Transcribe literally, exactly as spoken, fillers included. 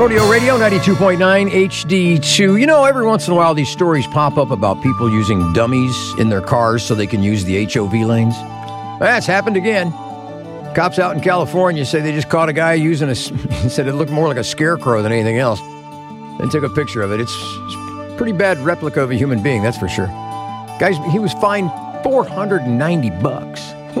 Rodeo Radio ninety-two point nine H D two. You know, every once in a while these stories pop up about people using dummies in their cars so they can use the H O V lanes. That's happened again. Cops out in California say they just caught a guy using a, he said it looked more like a scarecrow than anything else. They took a picture of it. It's a pretty bad replica of a human being, that's for sure. Guys, he was fined four hundred ninety bucks.